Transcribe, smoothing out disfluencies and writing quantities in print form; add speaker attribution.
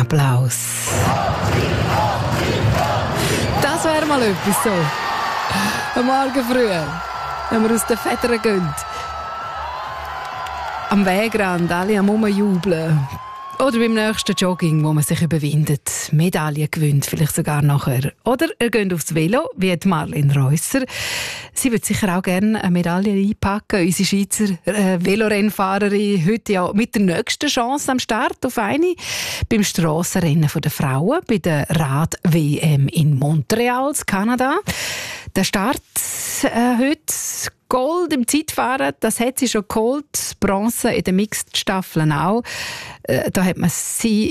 Speaker 1: Applaus. Das wäre mal etwas so. Am Morgen früh, wenn wir aus den Federn gehen. Am Wegrand, alle am Rumjubeln. Oder beim nächsten Jogging, wo man sich überwindet, Medaillen gewinnt, vielleicht sogar nachher. Oder ihr geht aufs Velo, wie die Marlene Reusser. Sie wird sicher auch gerne eine Medaille einpacken. Unsere Schweizer Velorennfahrerin heute ja mit der nächsten Chance am Start auf eine. Beim Strassenrennen der Frauen, bei der Rad-WM in Montreal, Kanada. Der Start heute Gold im Zeitfahren, das hat sie schon geholt. Bronze in den Mixed-Staffeln auch. Da hat man sie